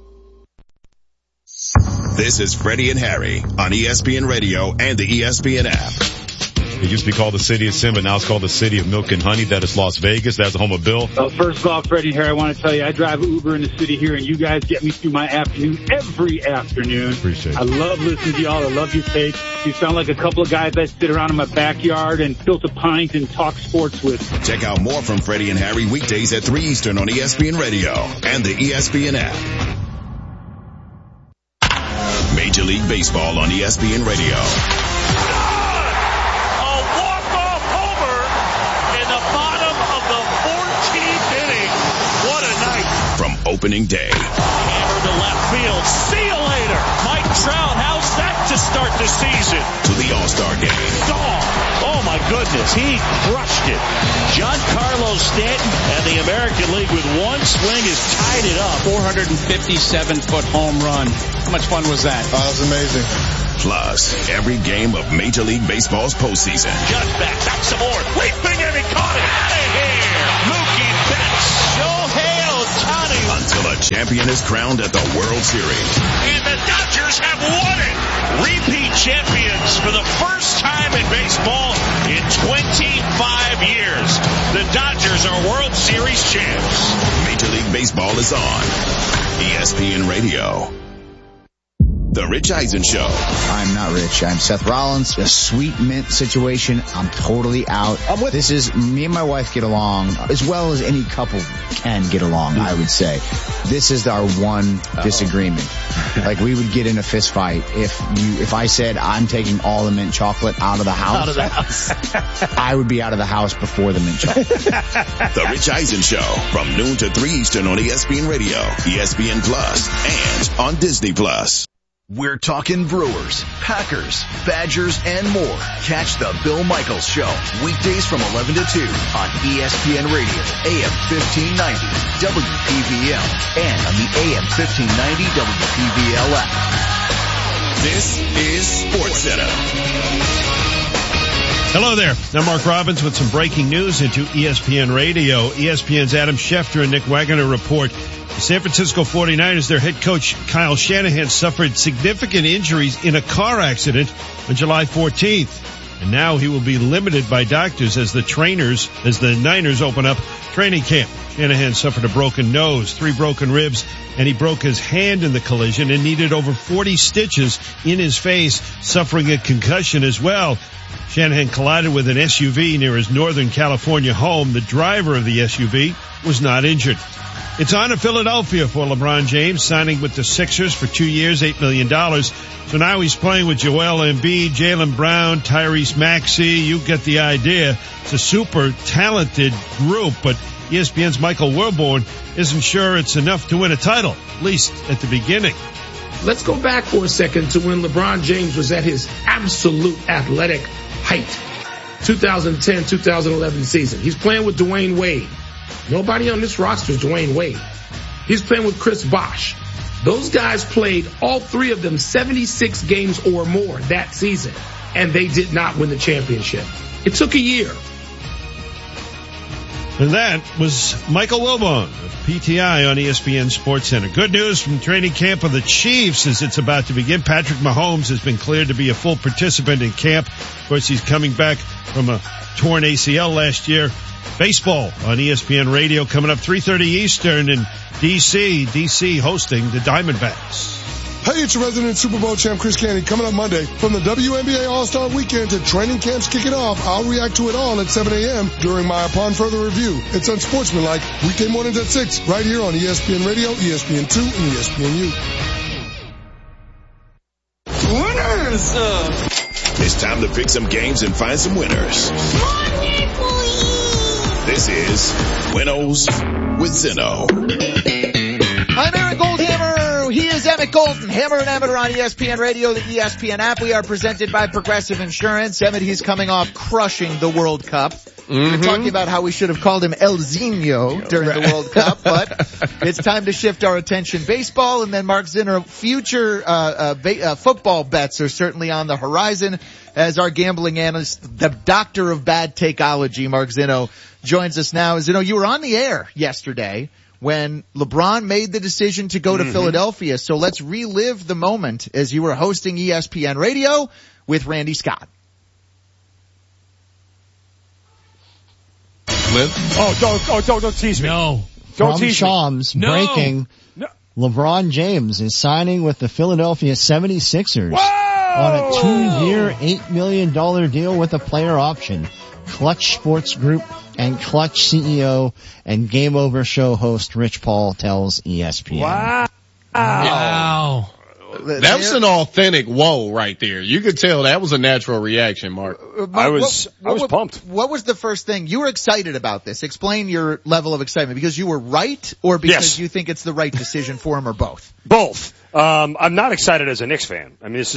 This is Freddie and Harry on ESPN Radio and the ESPN app. It used to be called the City of Sin, but now it's called the City of Milk and Honey. That is Las Vegas. That's the home of Bill. First of all, Freddie and Harry, I want to tell you, I drive Uber in the city here, and you guys get me through my afternoon every afternoon. Appreciate it. I love listening to y'all. I love your takes. You sound like a couple of guys I sit around in my backyard and tilt a pint and talk sports with. Check out more from Freddie and Harry weekdays at 3 Eastern on ESPN Radio and the ESPN app. Major League Baseball on ESPN Radio. A walk-off homer in the bottom of the 14th inning. What a night. From opening day. Hammered left field. See you later. Mike Trout, how's that to start the season? To the All-Star game. Gone. Oh my goodness, he crushed it. Giancarlo Stanton and the American League with one swing has tied it up. 457-foot home run. How much fun was that? Oh, that was amazing. Plus, every game of Major League Baseball's postseason. Just back some more. Leaping and he caught it. Out of here. Mookie Betts. Shohei Ohtani. Until a champion is crowned at the World Series. And the Dodgers have won it. Repeat champions for the first time in baseball in 25 years. The Dodgers are World Series champs. Major League Baseball is on ESPN Radio. The Rich Eisen Show. I'm not rich. I'm Seth Rollins. A sweet mint situation. I'm totally out. This is, me and my wife get along as well as any couple can get along, I would say. This is our one disagreement. Like, we would get in a fist fight if I said I'm taking all the mint chocolate out of the house. I would be out of the house before the mint chocolate. The Rich Eisen Show from noon to 3 Eastern on ESPN Radio, ESPN Plus, and on Disney Plus. We're talking Brewers, Packers, Badgers, and more. Catch the Bill Michaels Show weekdays from 11 to 2 on ESPN Radio, AM 1590, WPVL, and on the AM 1590 WPVL app. This is SportsCenter. Hello there. I'm Mark Robbins with some breaking news into ESPN Radio. ESPN's Adam Schefter and Nick Wagoner report. The San Francisco 49ers, their head coach Kyle Shanahan suffered significant injuries in a car accident on July 14th. And now he will be limited by doctors as the Niners open up training camp. Shanahan suffered a broken nose, 3 broken ribs, and he broke his hand in the collision and needed over 40 stitches in his face, suffering a concussion as well. Shanahan collided with an SUV near his Northern California home. The driver of the SUV was not injured. It's on to Philadelphia for LeBron James, signing with the Sixers for 2 years, $8 million. So now he's playing with Joel Embiid, Jaylen Brown, Tyrese Maxey. You get the idea. It's a super talented group, but ESPN's Michael Wilborn isn't sure it's enough to win a title, at least at the beginning. Let's go back for a second to when LeBron James was at his absolute athletic height. 2010-2011 season. He's playing with Dwayne Wade. Nobody on this roster is Dwayne Wade. He's playing with Chris Bosh. Those guys played, all 3 of them, 76 games or more that season, and they did not win the championship. It took a year. And that was Michael Wilborn of PTI on ESPN SportsCenter. Good news from training camp of the Chiefs as it's about to begin. Patrick Mahomes has been cleared to be a full participant in camp. Of course, he's coming back from a torn ACL last year. Baseball on ESPN Radio coming up 3:30 Eastern in D.C. hosting the Diamondbacks. Hey, it's your resident Super Bowl champ Chris Canty coming up Monday. From the WNBA All-Star Weekend to training camps kicking off, I'll react to it all at 7 a.m. during my Upon Further Review. It's unsportsmanlike, weekday mornings at 6, right here on ESPN Radio, ESPN2, and ESPNU. Winners! It's time to pick some games and find some winners. This is Winnows with Zinno. I'm Eric Goldhammer. He is Emmett Golden. Hammer and Emmett are on ESPN Radio, the ESPN app. We are presented by Progressive Insurance. Emmett, he's coming off crushing the World Cup. We were talking about how we should have called him El Zino during the World Cup, but it's time to shift our attention. Baseball and then Mark Zinner. Future football bets are certainly on the horizon as our gambling analyst, the doctor of bad takeology, Mark Zinno, joins us now. Zinno, you were on the air yesterday when LeBron made the decision to go to Philadelphia. So let's relive the moment as you were hosting ESPN Radio with Randy Scott. Don't tease me. No. Don't From tease Shams, me. breaking, LeBron James is signing with the Philadelphia 76ers on a 2-year, $8 million deal with a player option. Clutch Sports Group and Clutch CEO and Game Over show host Rich Paul tells ESPN. Wow. That was an authentic whoa right there. You could tell that was a natural reaction, Mark. I was pumped. What was the first thing? You were excited about this. Explain your level of excitement. Because you were right, or because you think it's the right decision for him, or both? Both. I'm not excited as a Knicks fan. I mean,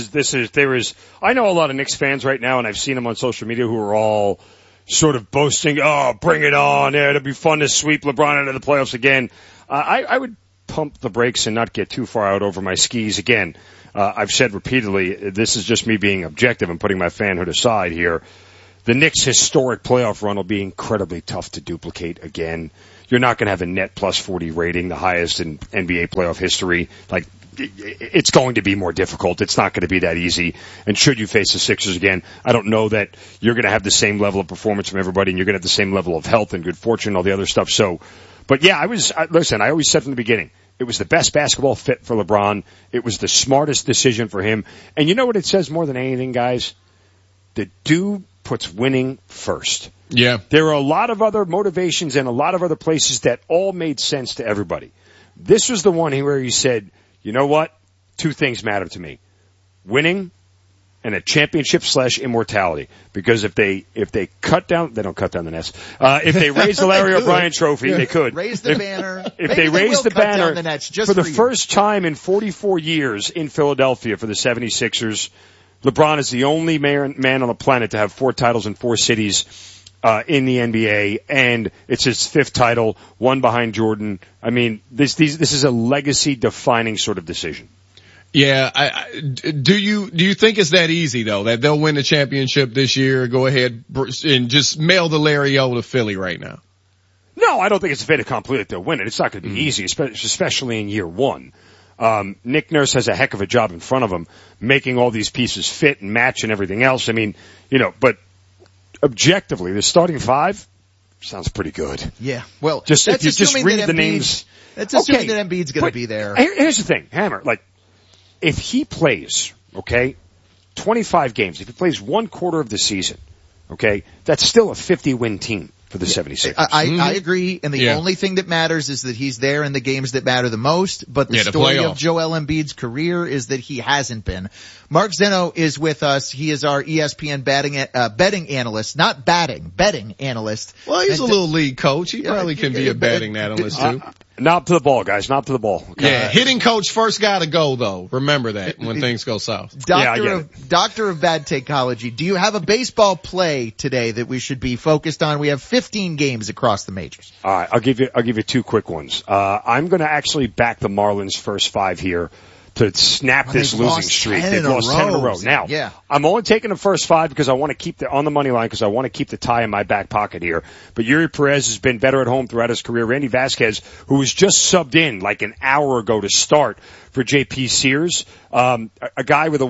I know a lot of Knicks fans right now, and I've seen them on social media who are all sort of boasting, oh, bring it on. Yeah, it'll be fun to sweep LeBron into the playoffs again. I would pump the brakes and not get too far out over my skis again. I've said repeatedly, this is just me being objective and putting my fanhood aside here. The Knicks' historic playoff run will be incredibly tough to duplicate again. You're not going to have a net plus 40 rating, the highest in NBA playoff history. Like, it's going to be more difficult. It's not going to be that easy. And should you face the Sixers again, I don't know that you're going to have the same level of performance from everybody, and you're going to have the same level of health and good fortune and all the other stuff. So, but yeah, listen, I always said from the beginning, it was the best basketball fit for LeBron. It was the smartest decision for him. And you know what it says more than anything, guys? The dude puts winning first. Yeah. There are a lot of other motivations and a lot of other places that all made sense to everybody. This was the one where he said, you know what? Two things matter to me. Winning and a championship / immortality. Because if they cut down, they don't cut down the Nets. If they raise the Larry O'Brien trophy, they could. Raise the banner. If they raise the banner for the first time in 44 years in Philadelphia for the 76ers, LeBron is the only man on the planet to have 4 titles in 4 cities in the NBA, and it's his 5th title, one behind Jordan. I mean, this is a legacy-defining sort of decision. Yeah, do you think it's that easy though, that they'll win the championship this year? Go ahead and just mail the Larry O to Philly right now. No, I don't think it's a fait accompli that they'll win it. It's not going to be easy, especially in year one. Nick Nurse has a heck of a job in front of him, making all these pieces fit and match and everything else. I mean, but objectively, the starting 5 sounds pretty good. Yeah. Well, if you just read the names. That's assuming that Embiid's going to be there. Here's the thing, Hammer. Like, if he plays, 25 games, if he plays 1 quarter of the season, that's still a 50-win team for the 76ers. I agree, and the only thing that matters is that he's there in the games that matter the most, but the story of Joel Embiid's career is that he hasn't been. Mark Zeno is with us. He is our ESPN betting analyst, not betting analyst. Well, he's a little league coach. He probably can be a betting analyst too. Knob to the ball, guys. Knob to the ball. Yeah, hitting coach first got to go though. Remember that when things go south. Doctor of bad takeology. Do you have a baseball play today that we should be focused on? We have 15 games across the majors. All right, I'll give you 2 quick ones. I'm going to actually back the Marlins first 5 here to snap this losing streak. They've lost 10 in a row. Now, I'm only taking the first 5 because I want to keep on the money line because I want to keep the tie in my back pocket here. But Yuri Perez has been better at home throughout his career. Randy Vasquez, who was just subbed in like an hour ago to start for JP Sears, a guy with a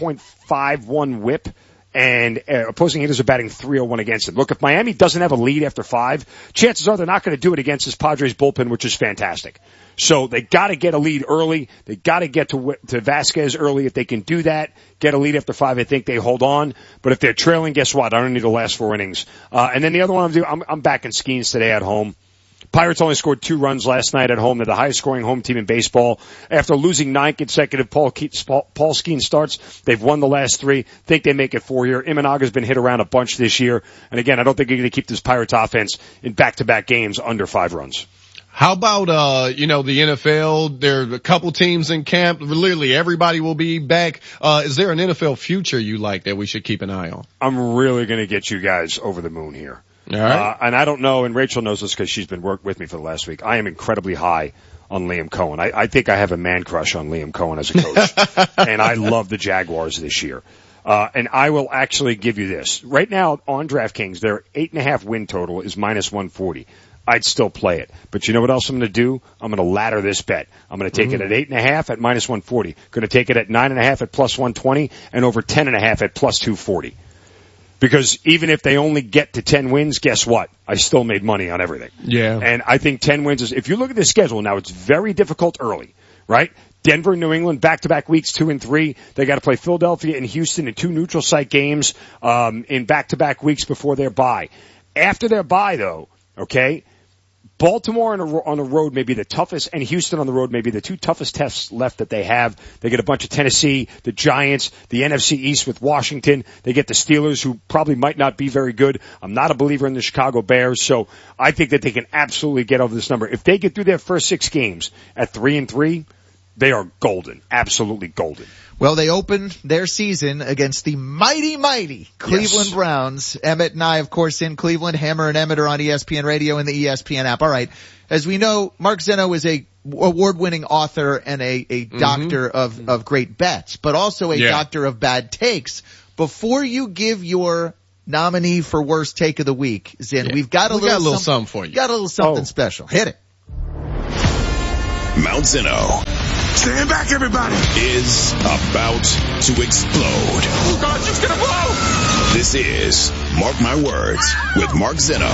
1.51 whip. And opposing hitters are batting .301 against him. Look, if Miami doesn't have a lead after 5, chances are they're not going to do it against this Padres bullpen, which is fantastic. So they got to get a lead early. They got to get to Vasquez early. If they can do that, get a lead after 5, I think they hold on. But if they're trailing, guess what? I don't need the last 4 innings. And then the other one I'm backing Skeens today at home. Pirates only scored 2 runs last night at home. They're the highest scoring home team in baseball. After losing 9 consecutive Paul Skeens starts, they've won the last 3. Think they make it 4 here. Imanaga's been hit around a bunch this year. And again, I don't think you're going to keep this Pirates offense in back-to-back games under 5 runs. How about, the NFL? There are a couple teams in camp. Literally everybody will be back. Is there an NFL future you like that we should keep an eye on? I'm really going to get you guys over the moon here. All right. And I don't know, and Rachel knows this because she's been with me for the last week. I am incredibly high on Liam Cohen. I think I have a man crush on Liam Cohen as a coach. And I love the Jaguars this year. And I will actually give you this. Right now on DraftKings, their 8.5 win total is -140. I'd still play it. But you know what else I'm going to do? I'm going to ladder this bet. I'm going to take it at 8.5 at -140. Going to take it at 9.5 at +120 and over 10.5 at +240. Because even if they only get to 10 wins, guess what? I still made money on everything. Yeah. And I think 10 wins is, if you look at the schedule now, it's very difficult early, right? Denver, New England, back-to-back weeks, 2 and 3. They got to play Philadelphia and Houston in 2 neutral site games, in back-to-back weeks before their bye. After their bye though, Baltimore on the road may be the toughest, and Houston on the road may be the two toughest tests left that they have. They get a bunch of Tennessee, the Giants, the NFC East with Washington. They get the Steelers, who probably might not be very good. I'm not a believer in the Chicago Bears, so I think that they can absolutely get over this number. If they get through their first 6 games at 3-3, they are golden. Absolutely golden. Well, they open their season against the mighty Cleveland Browns. Emmett and I, of course, in Cleveland. Hammer and Emmett are on ESPN Radio and the ESPN app. All right. As we know, Mark Zeno is a award-winning author and a doctor of great bets, but also a doctor of bad takes. Before you give your nominee for worst take of the week, Zin, we've got a little something for you. Got a little something special. Hit it. Mount Zeno. Stand back, everybody. Is about to explode. Oh, God, she's going to blow. This is Mark My Words with Mark Zeno.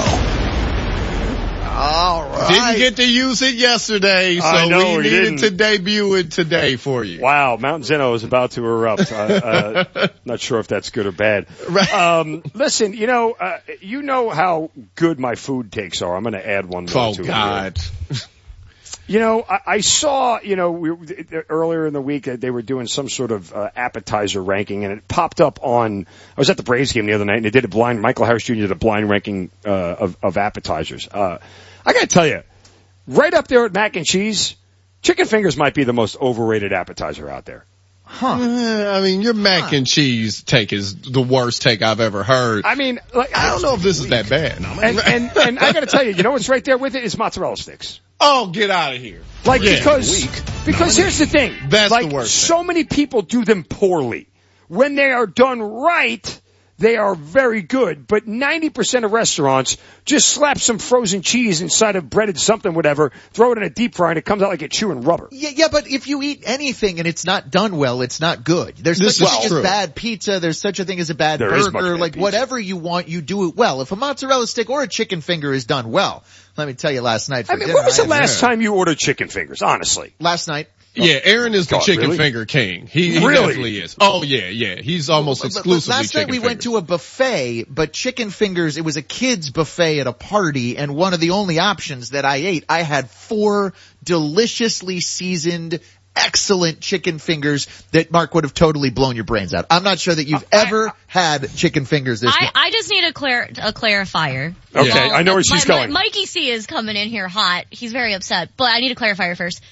All right. Didn't get to use it yesterday, so we needed to debut it today for you. Wow, Mount Zeno is about to erupt. Not sure if that's good or bad. Listen, you know how good my food takes are. I'm going to add one more to it. Oh, God. You know, I saw, earlier in the week they were doing some sort of appetizer ranking, and it popped up on. I was at the Braves game the other night, and they did Michael Harris Jr. did a blind ranking of appetizers. I got to tell you, right up there at mac and cheese, chicken fingers might be the most overrated appetizer out there. Huh. I mean, your mac and cheese take is the worst take I've ever heard. I mean, I don't know if this is that bad. And I got to tell you, what's right there with it is mozzarella sticks. Oh, get out of here. Because here's the thing. That's the worst thing. So many people do them poorly. When they are done right, they are very good. But 90% of restaurants just slap some frozen cheese inside of breaded something, whatever, throw it in a deep fryer, and it comes out like you're chewing rubber. Yeah, but if you eat anything and it's not done well, it's not good. There's such a thing as bad pizza. There's such a thing as a bad burger. Like, whatever you want, you do it well. If a mozzarella stick or a chicken finger is done well, let me tell you, last night for dinner, when was the last time you ordered chicken fingers, honestly? Last night. Yeah, Aaron is the chicken finger king. He definitely is. Oh, yeah. He's almost exclusively last night we went to a buffet, but chicken fingers, it was a kid's buffet at a party, and one of the only options that I ate, I had 4 deliciously seasoned, excellent chicken fingers that Mark would have totally blown your brains out. I'm not sure that you've ever had chicken fingers this way. I just need a clarifier. Okay, I know where she's going. Mikey C is coming in here hot. He's very upset, but I need a clarifier first.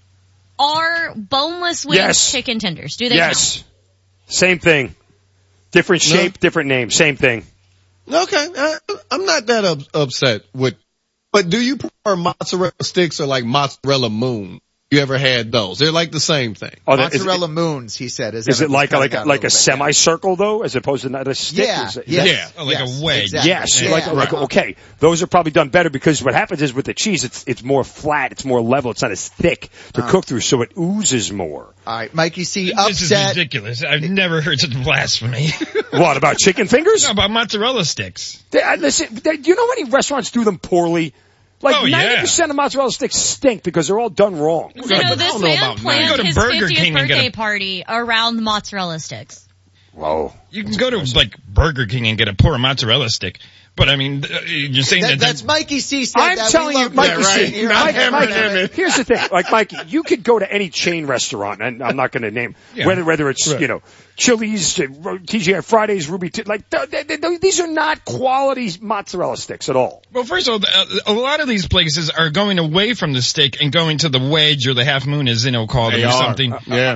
Are boneless wings chicken tenders? Do they count? Same thing. Different shape, different name. Same thing. Okay. I'm not that upset with, but do you prefer mozzarella sticks or like mozzarella moon? You ever had those? They're like the same thing. Oh, mozzarella moons, he said. Is it like a semicircle, though, as opposed to not a stick? Yeah. Like a wedge. Exactly. Yes. Okay. Those are probably done better because what happens is with the cheese, it's more flat, it's more level, it's not as thick to cook through, so it oozes more. All right, Mikey C, upset. This is ridiculous. I've never heard such blasphemy. What, about chicken fingers? No, about mozzarella sticks. Listen, do you know how many restaurants do them poorly? 90% of mozzarella sticks stink because they're all done wrong. This man planned his 50th birthday party around mozzarella sticks. Whoa. You can go to, Burger King and get a poor mozzarella stick. But, I mean, you're saying that's Mikey C said I'm that. telling you, Mikey C. Right? Here's the thing. Mikey, you could go to any chain restaurant, and I'm not going to name, whether it's, Chili's, TGI Fridays, Ruby, these are not quality mozzarella sticks at all. Well, first of all, a lot of these places are going away from the stick and going to the wedge or the half moon, as Zeno called it, or something.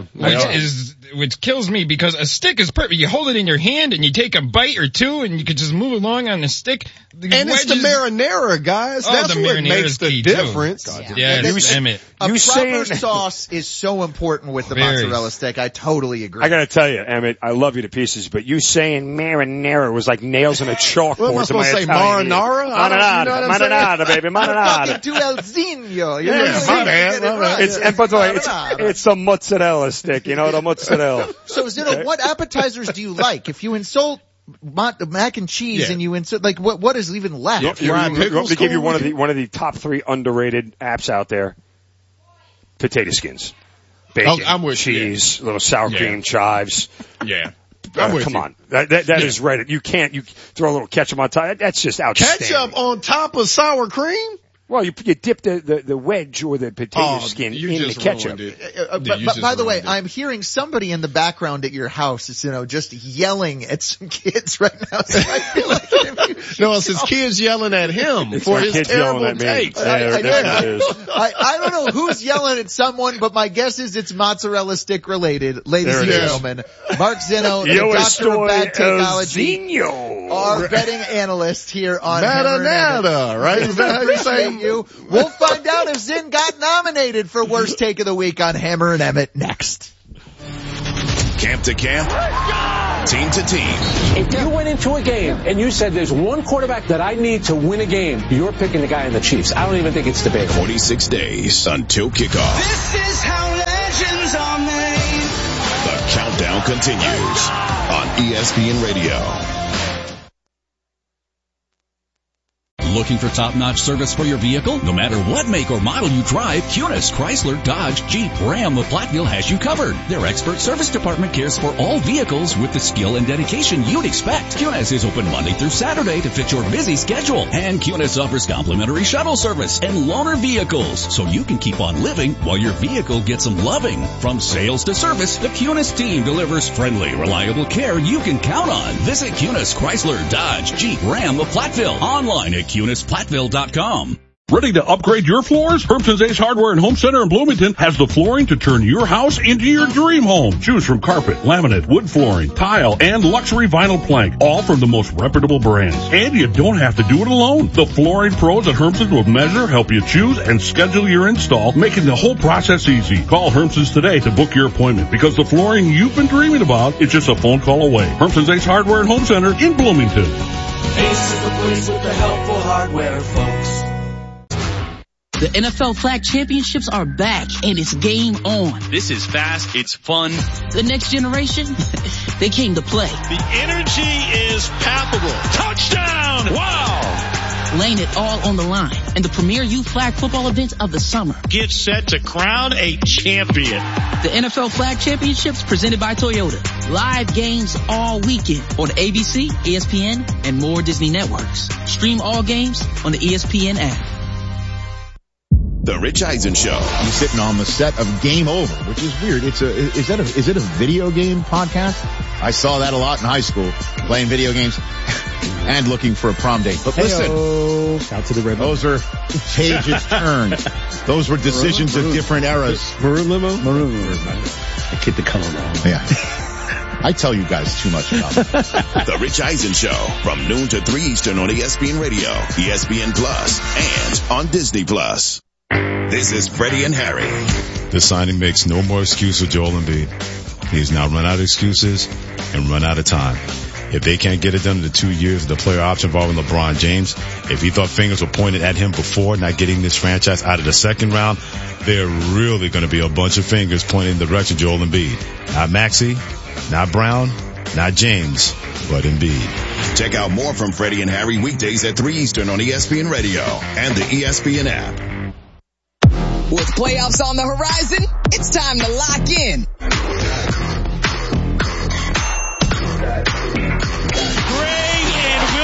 Which kills me because a stick is perfect. You hold it in your hand and you take a bite or two and you can just move along on the stick. It's the marinara, guys. That's what makes the difference. Emmett. A proper sauce is so important with the mozzarella stick. I totally agree. I gotta tell you, Emmett, I love you to pieces, but you saying marinara was like nails in a chalkboard. What am I supposed to say, marinara? Marinara, baby, marinara. I'm to El Zino. And by the way, it's a mozzarella stick, the mozzarella. So, Zeno, what appetizers do you like? If you insult mac and cheese and you insert, what is even left? You want me to give you one of the top 3 underrated apps out there? Potato skins. Bacon, I'm with cheese, little sour cream, chives. Yeah. Come on. That is right. You throw a little ketchup on top. That's just outstanding. Ketchup on top of sour cream? Well, you dip the wedge or the potato skin in the ketchup. But by the way, I'm hearing somebody in the background at your house is, just yelling at some kids right now. So I feel like no, it's his kids yelling at him for his terrible takes. I don't know who's yelling at someone, but my guess is it's mozzarella stick related. Ladies and gentlemen, Mark Zinno, the doctor of bad technology, our betting analyst here on Nada, right? Is that how you say? We'll find out if Zinn got nominated for worst take of the week on Hammer and Emmett next. Camp to camp, team to team. If you went into a game and you said there's one quarterback that I need to win a game, you're picking the guy in the Chiefs. I don't even think it's debatable. 46 days until kickoff. This is how legends are made. The countdown continues on ESPN Radio. Looking for top-notch service for your vehicle? No matter what make or model you drive, Cunis, Chrysler, Dodge, Jeep, Ram, of Platteville has you covered. Their expert service department cares for all vehicles with the skill and dedication you'd expect. Cunis is open Monday through Saturday to fit your busy schedule. And Cunis offers complimentary shuttle service and loaner vehicles, so you can keep on living while your vehicle gets some loving. From sales to service, the Cunis team delivers friendly, reliable care you can count on. Visit Cunis, Chrysler, Dodge, Jeep, Ram of Platteville. Online at CunisPlatteville.com. Ready to upgrade your floors? Hermson's Ace Hardware and Home Center in Bloomington has the flooring to turn your house into your dream home. Choose from carpet, laminate, wood flooring, tile, and luxury vinyl plank, all from the most reputable brands. And you don't have to do it alone. The flooring pros at Hermson's will measure, help you choose, and schedule your install, making the whole process easy. Call Hermson's today to book your appointment, because the flooring you've been dreaming about is just a phone call away. Hermson's Ace Hardware and Home Center in Bloomington. Ace is the place with the helpful hardware, folks. The NFL Flag Championships are back, and it's game on. This is fast. It's fun. The next generation, they came to play. The energy is palpable. Touchdown! Wow! Laying it all on the line. And the premier youth flag football event of the summer. Get set to crown a champion. The NFL Flag Championships presented by Toyota. Live games all weekend on ABC, ESPN, and more Disney networks. Stream all games on the ESPN app. The Rich Eisen Show. He's sitting on the set of Game Over, which is weird. Is it a video game podcast? I saw that a lot in high school, playing video games and looking for a prom date. But listen, out to the red. Those are pages turned. Those were decisions of different eras. Maroon limo. I get the color wrong. Yeah. I tell you guys too much about it. The Rich Eisen Show from noon to 3 Eastern on ESPN Radio, ESPN Plus, and on Disney Plus. This is Freddie and Harry. The signing makes no more excuse for Joel Embiid. He's now run out of excuses and run out of time. If they can't get it done in the 2 years of the player option involving LeBron James, if he thought fingers were pointed at him before not getting this franchise out of the second round, there are really going to be a bunch of fingers pointing in the direction of Joel Embiid. Not Maxey, not Brown, not James, but Embiid. Check out more from Freddie and Harry weekdays at 3 Eastern on ESPN Radio and the ESPN app. With playoffs on the horizon, it's time to lock in.